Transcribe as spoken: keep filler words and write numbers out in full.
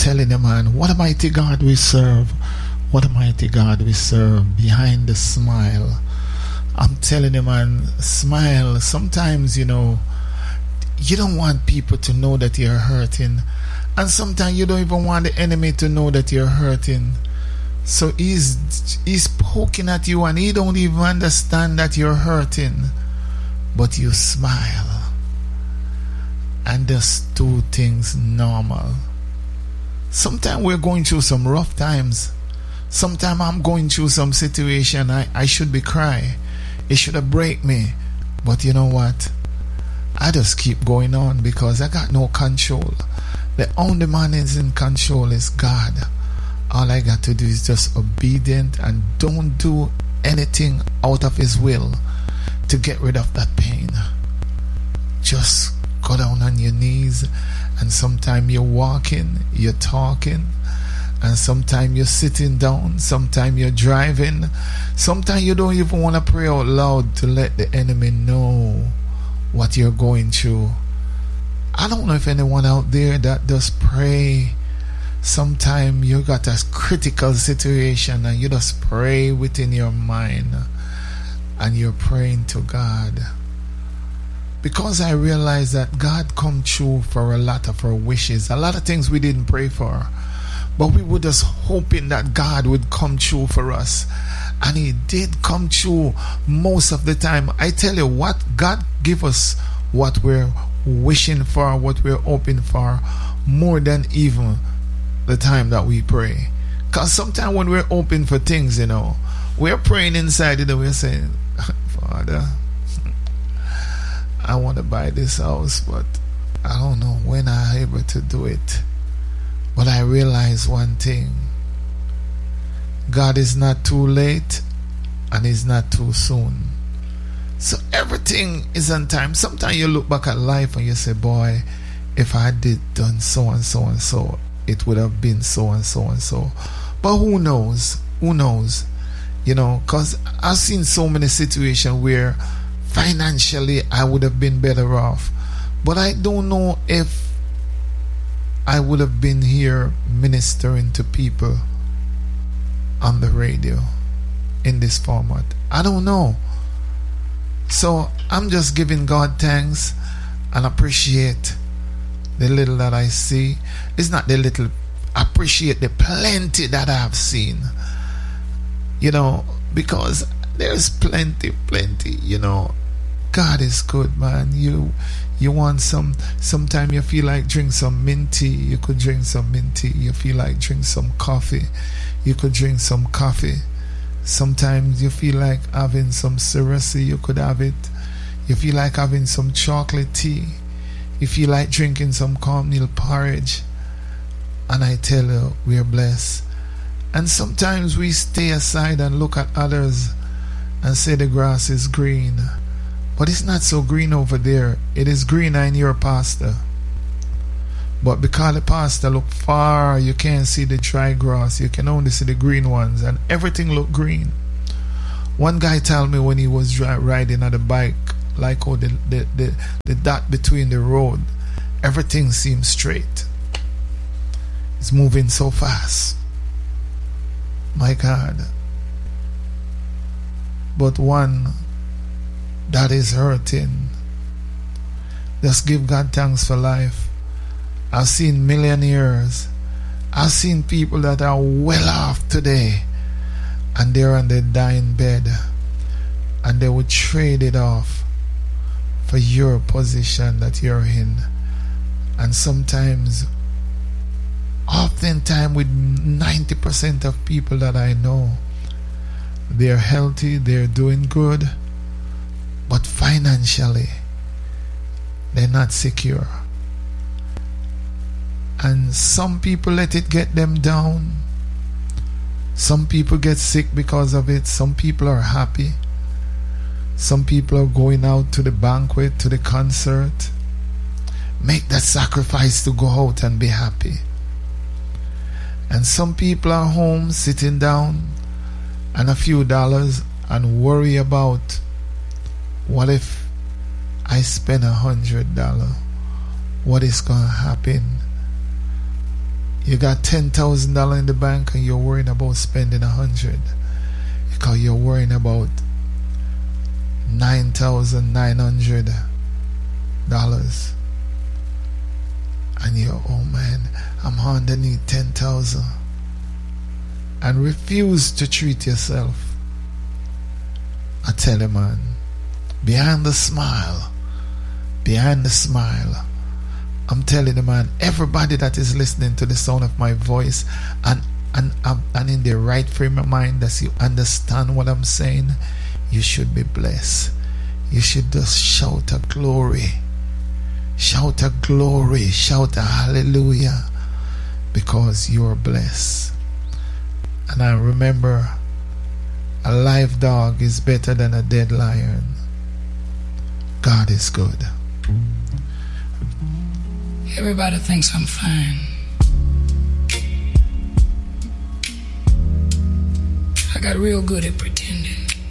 telling you, man, what a mighty God we serve. What a mighty God we serve. Behind the smile, I'm telling you, man, smile. Sometimes, you know, you don't want people to know that you're hurting. And sometimes you don't even want the enemy to know that you're hurting. So he's he's poking at you and he don't even understand that you're hurting. But you smile. And just do things normal. Sometimes we're going through some rough times. Sometimes I'm going through some situation. I, I should be crying. It should have break me. But you know what? I just keep going on because I got no control. The only man is in control is God. All I got to do is just obedient and don't do anything out of his will to get rid of that pain. Just go down on your knees, and sometimes you're walking, you're talking, and sometimes you're sitting down, sometimes you're driving, sometimes you don't even want to pray out loud to let the enemy know what you're going through. I don't know if anyone out there that does pray. Sometimes you got a critical situation and you just pray within your mind and you're praying to God. Because I realize that God come true for a lot of our wishes, a lot of things we didn't pray for, but we were just hoping that God would come true for us. And he did come true most of the time. I tell you what, God give us what we're wishing for, what we're hoping for, more than even the time that we pray. Because sometimes when we're hoping for things, you know, we're praying inside it and we're saying, Father, I want to buy this house, but I don't know when I'm able to do it. But I realize one thing. God is not too late and he's not too soon. So everything is on time. Sometimes you look back at life and you say, boy, if I did done so and so and so, it would have been so and so and so. But who knows? Who knows? You know, because I've seen so many situations where financially I would have been better off. But I don't know if I would have been here ministering to people on the radio in this format. I don't know. So I'm just giving God thanks and appreciate the little that I see. It's not the little, appreciate the plenty that I've seen. You know, because there's plenty, plenty, you know. God is good, man. You you want some, sometime you feel like drink some mint tea, you could drink some mint tea. You feel like drink some coffee, you could drink some coffee. Sometimes you feel like having some Cerasi, you could have it. You feel like having some chocolate tea. You feel like drinking some cornmeal porridge. And I tell you, we're blessed. And sometimes we stay aside and look at others and say the grass is green. But it's not so green over there. It is greener in your pasture. But because the pasture look far, you can't see the dry grass. You can only see the green ones, and everything look green. One guy told me when he was dry, riding on the bike, like oh, the, the, the, the dot between the road, everything seems straight. It's moving so fast. My God. But one that is hurting, just give God thanks for life. I've seen millionaires. I've seen people that are well off today and they're on their dying bed and they would trade it off for your position that you're in. And sometimes, oftentimes with ninety percent of people that I know, they're healthy, they're doing good, but financially they're not secure. And some people let it get them down. Some people get sick because of it. Some people are happy. Some people are going out to the banquet, to the concert. Make that sacrifice to go out and be happy. And some people are home sitting down and a few dollars and worry about, what if I spend a hundred dollars? What is going to happen? You got ten thousand dollars in the bank and you're worrying about spending a hundred because you're worrying about nine thousand nine hundred dollars. And you're, oh man, I'm underneath ten thousand. And refuse to treat yourself. I tell you, man, behind the smile, behind the smile, I'm telling you, man, everybody that is listening to the sound of my voice and and, um, and in the right frame of mind, that you understand what I'm saying, you should be blessed. You should just shout a glory. Shout a glory. Shout a hallelujah. Because you are blessed. And I remember, a live dog is better than a dead lion. God is good. Everybody thinks I'm fine. I got real good at pretending.